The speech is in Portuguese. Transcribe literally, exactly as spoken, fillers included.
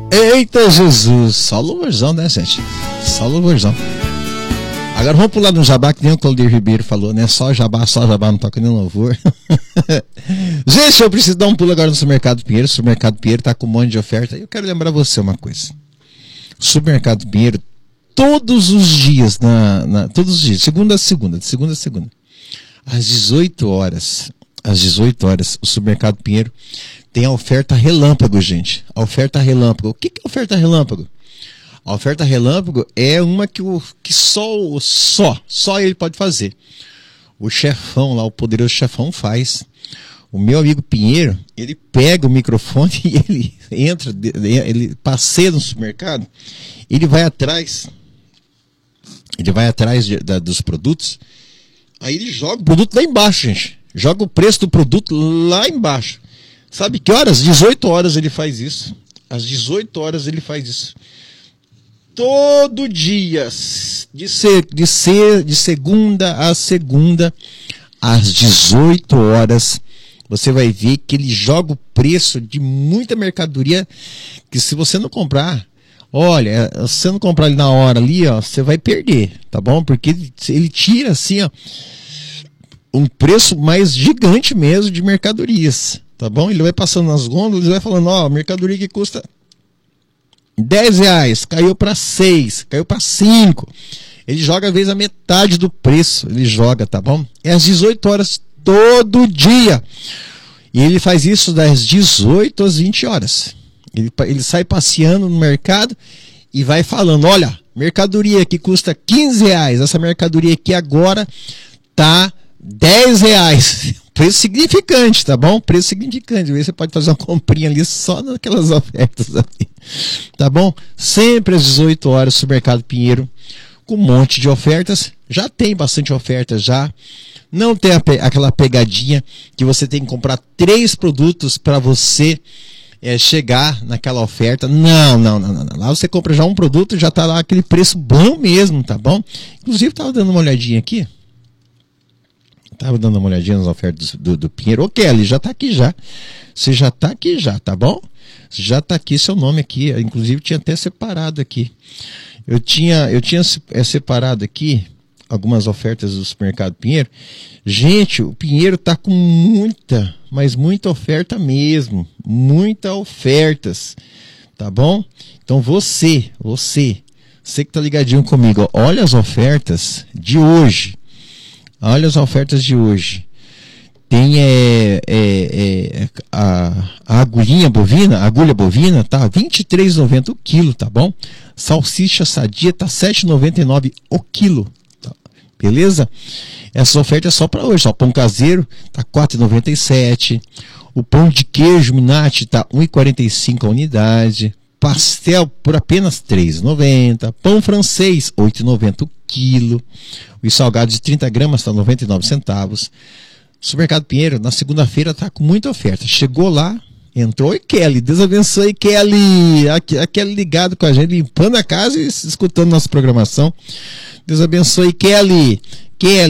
Eita Jesus, só louvorzão, né, gente? Só louvorzão. Agora vamos pular no jabá, que nem o Claudio Ribeiro falou, né? Só jabá, só jabá, não toca nem louvor. Gente, eu preciso dar um pulo agora no Supermercado Pinheiro. O Supermercado Pinheiro tá com um monte de oferta. Eu quero lembrar você uma coisa. O Supermercado Pinheiro, todos os dias, na, na, todos os dias, segunda a segunda, de segunda a segunda, às dezoito horas, às dezoito horas, o Supermercado Pinheiro tem a oferta relâmpago, gente. A oferta relâmpago. O que é oferta relâmpago? A oferta relâmpago é uma que, o, que só, só, só ele pode fazer. O chefão lá, o poderoso chefão faz. O meu amigo Pinheiro, ele pega o microfone e ele entra, ele passeia no supermercado, ele vai atrás, ele vai atrás de, da, dos produtos, aí ele joga o produto lá embaixo, gente. Joga o preço do produto lá embaixo. Sabe que horas? dezoito horas ele faz isso. Às dezoito horas ele faz isso. Todo dia, de, ser, de, ser, de segunda a segunda, às dezoito horas, você vai ver que ele joga o preço de muita mercadoria, que se você não comprar, olha, se você não comprar ali na hora ali, ó, você vai perder, tá bom? Porque ele, ele tira assim, ó, um preço mais gigante mesmo de mercadorias, tá bom? Ele vai passando nas gôndolas e vai falando, ó, mercadoria que custa dez reais, caiu para seis, caiu para cinco. Ele joga às vezes a metade do preço, ele joga, tá bom? É às dezoito horas todo dia. E ele faz isso das dezoito às vinte horas. Ele, ele sai passeando no mercado e vai falando, olha, mercadoria que custa quinze reais, essa mercadoria aqui agora tá dez reais. Preço significante, tá bom? Preço significante. Aí você pode fazer uma comprinha ali só naquelas ofertas ali. Tá bom? Sempre às dezoito horas, Supermercado Pinheiro, com um monte de ofertas. Já tem bastante ofertas já. Não tem pe- aquela pegadinha que você tem que comprar três produtos para você é, chegar naquela oferta. Não, não, não, não, não. Lá você compra já um produto e já tá lá aquele preço bom mesmo, tá bom? Inclusive, tava dando uma olhadinha aqui. Tava dando uma olhadinha nas ofertas do, do, do Pinheiro. Ô, Kelly, já tá aqui já. Você já tá aqui já, tá bom? Já tá aqui seu nome aqui. Inclusive, tinha até separado aqui. Eu tinha, eu tinha é, separado aqui algumas ofertas do Supermercado Pinheiro. Gente, o Pinheiro tá com muita, mas muita oferta mesmo. Muitas ofertas. Tá bom? Então, você, você, você que tá ligadinho comigo, ó, olha as ofertas de hoje. Olha as ofertas de hoje. Tem é, é, é, a, a agulhinha bovina, a agulha bovina, tá vinte e três reais e noventa centavos o quilo, tá bom? Salsicha sadia tá sete reais e noventa e nove centavos o quilo. Tá, beleza? Essa oferta é só para hoje. Ó, pão caseiro tá quatro reais e noventa e sete centavos. O pão de queijo Minati tá um real e quarenta e cinco centavos a unidade. Pastel por apenas três reais e noventa centavos. Pão francês, oito reais e noventa centavos o quilo. Os salgados de trinta gramas está noventa e nove centavos. Supermercado Pinheiro, na segunda-feira, está com muita oferta. Chegou lá, entrou e Kelly. Deus abençoe, Kelly. A, a Kelly ligado com a gente, limpando a casa e escutando nossa programação. Deus abençoe, Kelly. Kelly.